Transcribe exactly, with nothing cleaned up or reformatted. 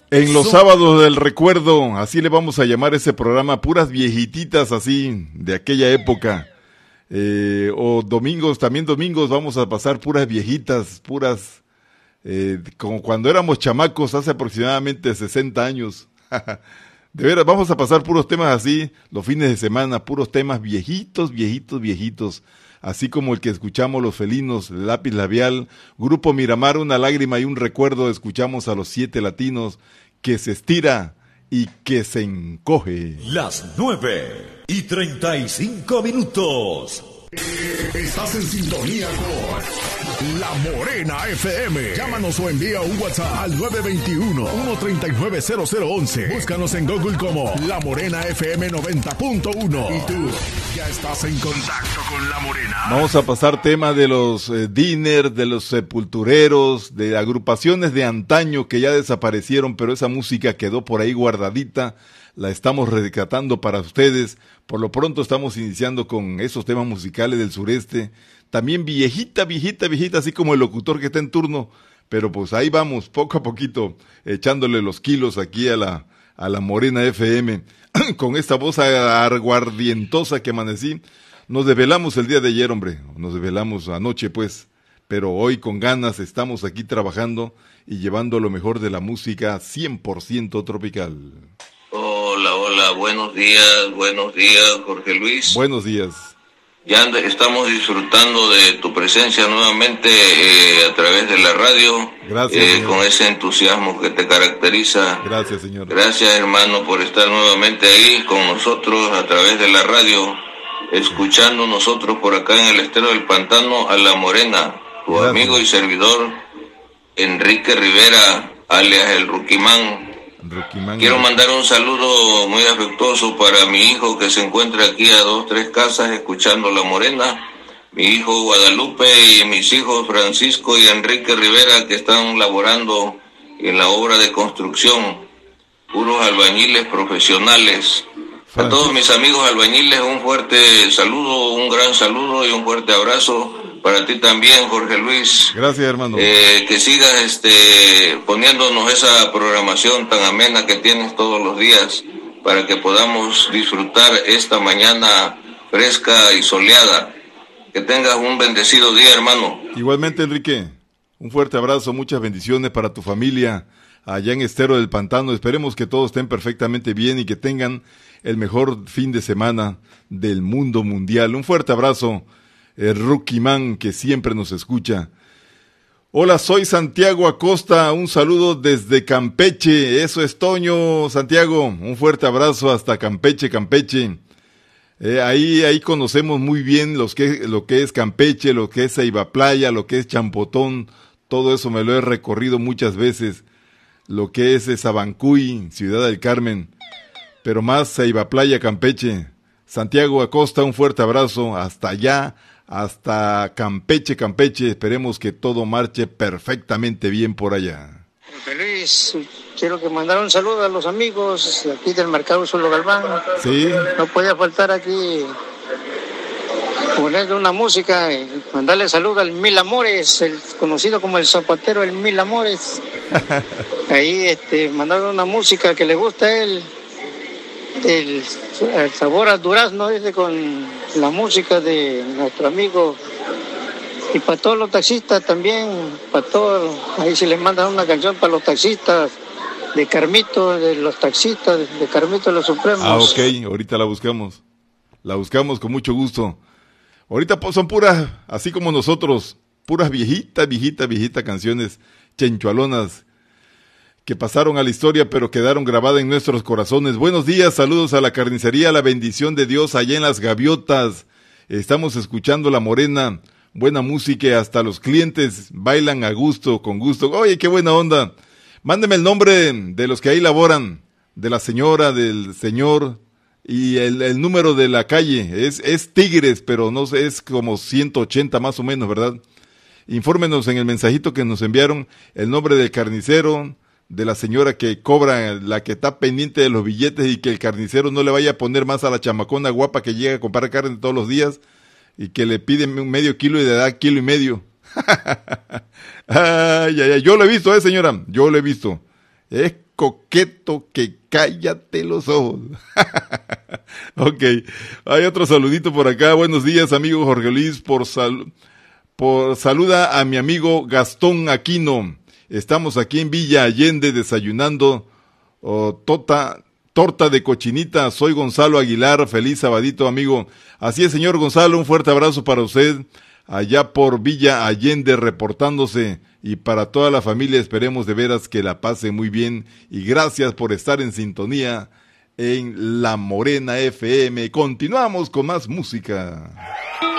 En los sábados del recuerdo, así le vamos a llamar ese programa, puras viejititas así, de aquella época. Eh, o domingos, también domingos vamos a pasar puras viejitas, puras, eh, como cuando éramos chamacos hace aproximadamente sesenta años. De veras, vamos a pasar puros temas así, los fines de semana, puros temas viejitos, viejitos, viejitos. Así como el que escuchamos Los Felinos, Lápiz Labial, Grupo Miramar, Una Lágrima y un Recuerdo, escuchamos a Los Siete Latinos, Que se estira y que se encoge. Las nueve y treinta y cinco minutos. Estás en sintonía con La Morena F M. Llámanos o envía un WhatsApp al nueve dos uno, uno tres nueve, cero cero uno uno. Búscanos en Google como La Morena F M noventa punto uno. Y tú ya estás en contacto con La Morena. Vamos a pasar tema de los eh, diners, de los sepultureros, de agrupaciones de antaño que ya desaparecieron, pero esa música quedó por ahí guardadita. La estamos rescatando para ustedes. Por lo pronto estamos iniciando con esos temas musicales del sureste. También viejita, viejita, viejita, así como el locutor que está en turno. Pero pues ahí vamos, poco a poquito, echándole los kilos aquí a la, a la Morena F M. Con esta voz aguardientosa que amanecí. Nos desvelamos el día de ayer, hombre. Nos desvelamos anoche, pues. Pero hoy con ganas estamos aquí trabajando y llevando lo mejor de la música cien por ciento tropical. Hola, hola, buenos días, buenos días, Jorge Luis. Buenos días. Ya estamos disfrutando de tu presencia nuevamente eh, a través de la radio. Gracias, eh, señor. con ese entusiasmo que te caracteriza. Gracias, señor. Gracias, hermano, por estar nuevamente ahí con nosotros a través de la radio, escuchando nosotros por acá en el Estero del Pantano a La Morena, tu Gracias. amigo y servidor Enrique Rivera, alias el Ruquimán. Ruquimán. Quiero mandar un saludo muy afectuoso para mi hijo que se encuentra aquí a dos, tres casas escuchando La Morena, mi hijo Guadalupe y mis hijos Francisco y Enrique Rivera que están laborando en la obra de construcción, puros albañiles profesionales. A todos mis amigos albañiles un fuerte saludo, un gran saludo y un fuerte abrazo. Para ti también, Jorge Luis. Gracias, hermano. Eh, que sigas este, poniéndonos esa programación tan amena que tienes todos los días para que podamos disfrutar esta mañana fresca y soleada. Que tengas un bendecido día, hermano. Igualmente, Enrique, un fuerte abrazo, muchas bendiciones para tu familia allá en Estero del Pantano. Esperemos que todos estén perfectamente bien y que tengan el mejor fin de semana del mundo mundial. Un fuerte abrazo. El Ruquimán que siempre nos escucha. Hola, soy Santiago Acosta, un saludo desde Campeche. Eso es, Toño, Santiago, un fuerte abrazo hasta Campeche, Campeche. Eh, ahí, ahí conocemos muy bien los que, lo que es Campeche, lo que es Ceiba Playa, lo que es Champotón, todo eso me lo he recorrido muchas veces. Lo que es Sabancuy, Ciudad del Carmen, pero más Ceiba Playa, Campeche. Santiago Acosta, un fuerte abrazo hasta allá, hasta Campeche, Campeche. Esperemos que todo marche perfectamente bien por allá. Jorge Luis, quiero que mandar un saludo a los amigos aquí del Mercado Solo Galván. Sí. No podía faltar aquí ponerle una música y mandarle saludo al Mil Amores, el conocido como el zapatero, el Mil Amores. Ahí este, mandarle una música que le gusta a él. El, el sabor a durazno, dice, con la música de nuestro amigo. Y para todos los taxistas también, para todos, ahí se les manda una canción para los taxistas, de Carmito, de los taxistas, de Carmito de los Supremos. Ah, ok, ahorita la buscamos. La buscamos con mucho gusto. Ahorita pues, son puras, así como nosotros, puras viejitas, viejitas, viejitas canciones chenchualonas que pasaron a la historia, pero quedaron grabadas en nuestros corazones. Buenos días, saludos a la carnicería, la bendición de Dios allá en Las Gaviotas. Estamos escuchando La Morena, buena música y hasta los clientes bailan a gusto, con gusto. Oye, qué buena onda. Mándeme el nombre de los que ahí laboran, de la señora, del señor y el, el número de la calle. Es, es Tigres, pero no sé, es como ciento ochenta más o menos, ¿verdad? Infórmenos en el mensajito que nos enviaron el nombre del carnicero, de la señora que cobra, la que está pendiente de los billetes y que el carnicero no le vaya a poner más a la chamacona guapa que llega a comprar carne todos los días y que le piden un medio kilo y le da kilo y medio. ay, ay, ay, yo lo he visto, eh señora, yo lo he visto. Es coqueto que cállate los ojos. Ok, hay otro saludito por acá. Buenos días, amigo Jorge Luis, por, sal, por saluda a mi amigo Gastón Aquino. Estamos aquí en Villa Allende desayunando oh, tota, torta de cochinita. Soy Gonzalo Aguilar, feliz sabadito, amigo. Así es, señor Gonzalo, un fuerte abrazo para usted, allá por Villa Allende reportándose, y para toda la familia esperemos de veras que la pase muy bien, y gracias por estar en sintonía en La Morena F M. Continuamos con más música.